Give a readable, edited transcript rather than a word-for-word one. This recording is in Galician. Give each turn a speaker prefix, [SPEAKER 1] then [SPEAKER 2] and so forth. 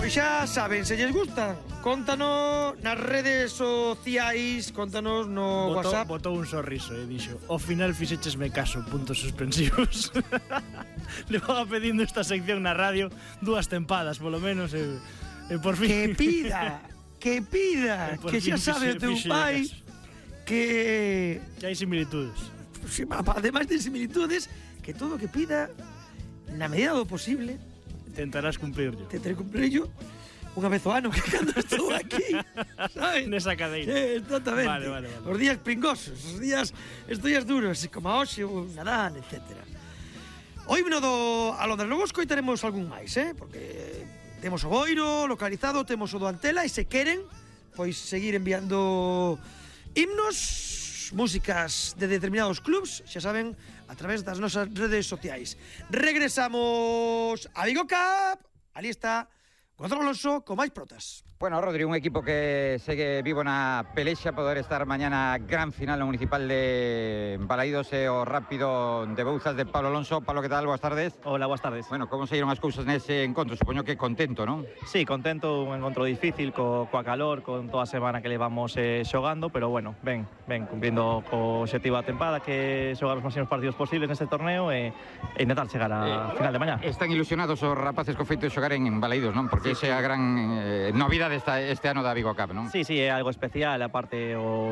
[SPEAKER 1] Pois xa saben, se lles gustan, contanos nas redes sociais, contanos no WhatsApp.
[SPEAKER 2] Botou un sorriso e dixo: ao final fixechesme caso, puntos suspensivos. Levaba pedindo esta sección na radio 2 tempadas, polo menos, e por fin...
[SPEAKER 1] Que pida, que xa sabe o teu pai que
[SPEAKER 2] hai similitudes.
[SPEAKER 1] Ademais de similitudes, que todo o que pida, na medida do posible,
[SPEAKER 2] intentarás cumplirlo.
[SPEAKER 1] Tentaré cumplirlo unha vez ao ano, que cando estou aquí, sabes?
[SPEAKER 2] Nesa cadeira.
[SPEAKER 1] Exactamente.
[SPEAKER 2] Vale.
[SPEAKER 1] Os días pringosos, estes días duros, como a hoxe, o Nadal, etc. Hoy no do Alondra, logo escoitaremos algún máis, porque temos o Boiro localizado, temos o do Antela, e se queren, pois seguir enviando himnos, músicas de determinados clubs, xa saben, a través das nosas redes sociais. Regresamos a Vigo Cup. Ali está Gonzalo Alonso con máis protas.
[SPEAKER 3] Bueno, Rodri, un equipo que segue vivo na pelexa, poder estar mañana gran final no municipal de Balaídos e o Rápido de Bouzas de Pablo Alonso. Pablo, que tal? Boas tardes.
[SPEAKER 4] Hola, boas tardes.
[SPEAKER 3] Bueno, como saíron as cousas nese encontro? Supoño que contento, non?
[SPEAKER 4] Sí, contento, un encontro difícil coa calor, con toda a semana que levamos xogando, pero bueno, ben, cumprindo co obxectivo da tempada, que xogar os máximos partidos posibles neste torneo e intentar chegar a final de mañá.
[SPEAKER 3] Están ilusionados os rapaces co feito de xogar en Balaídos, non? Porque esa é a gran novidade este ano da Vigo Cup, non?
[SPEAKER 4] Sí, é algo especial, aparte o